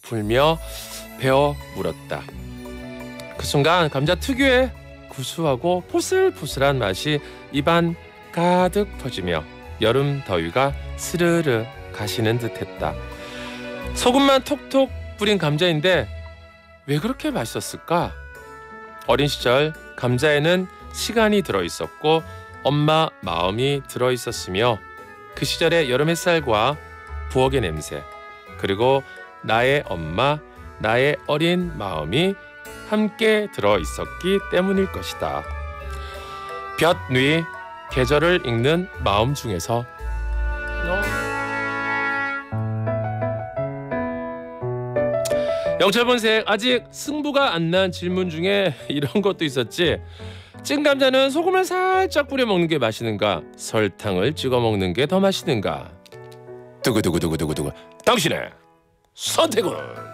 불며 베어 물었다. 그 순간 감자 특유의 구수하고 포슬포슬한 맛이 입안 가득 퍼지며 여름 더위가 스르르 가시는 듯했다. 소금만 톡톡 뿌린 감자인데 왜 그렇게 맛있었을까? 어린 시절 감자에는 시간이 들어있었고 엄마 마음이 들어있었으며 그 시절의 여름 햇살과 부엌의 냄새 그리고 나의 엄마, 나의 어린 마음이 함께 들어있었기 때문일 것이다. 볕 위 계절을 읽는 마음 중에서 영철본색 아직 승부가 안 난 질문 중에 이런 것도 있었지. 찐 감자는 소금을 살짝 뿌려 먹는 게 맛있는가? 설탕을 찍어 먹는 게 더 맛있는가? 두구두구두구두구두구 당신의 선택은?